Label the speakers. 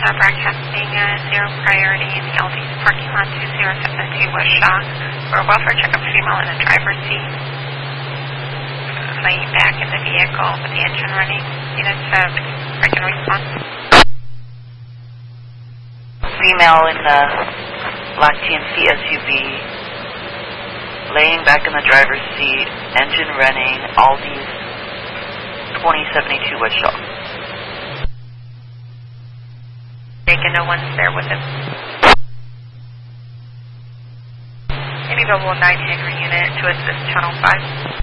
Speaker 1: broadcasting zero priority in the Aldi's parking lot 2072 West Shaw for a welfare checkup female in the driver's seat, laying back in the vehicle with the engine running. Units break-in response.
Speaker 2: Female in the black GMC SUV, laying back in the driver's seat, engine running, Aldi's 2072 West Shaw.
Speaker 1: And no one's there with him. Any available 9 Henry unit to assist channel 5.